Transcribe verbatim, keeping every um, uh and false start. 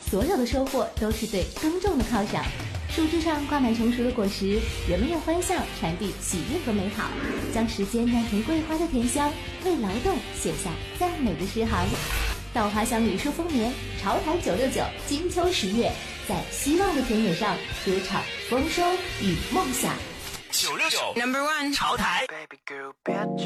所有的收获都是对耕种的犒赏。树枝上挂满成熟的果实，人们用欢笑传递喜悦和美好，将时间酿成桂花的甜香，为劳动写下赞美的诗行。稻花香里说丰年，潮台九六九金秋十月，在希望的田野上歌唱丰收与梦想。 九六九 Number One 潮台。Baby girl，别